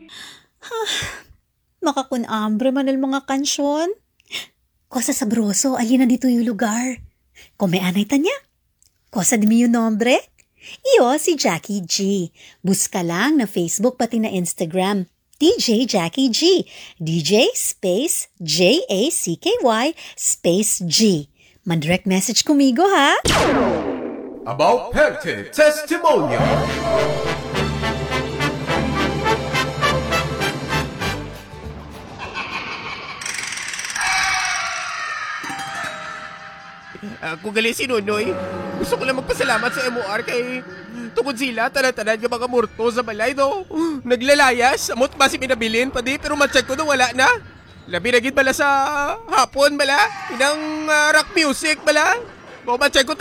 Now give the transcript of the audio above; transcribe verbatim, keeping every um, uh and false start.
Makakunambre man ang mga kansyon. Kosa sabroso, alin na dito yung lugar. Kung may anay tanya. Kosa di mi yung nombre? Iyo si Jackie G. Buska lang na Facebook pati na Instagram. D J Jackie G. D J space J A C K Y space G. Man-direct message kumigo ha? About Perte Testimonial. Ako gali si Nonoy. Gusto ko lang magpasalamat sa M O R kay tungkol sila, tanan-tanan ka mga murto sa balay, no? Naglalayas, amot ba si pinabilin pa di, pero ma-check ko na wala na. Labi na gid bala sa hapon bala, inang uh, rock music bala. Mo ma-check ko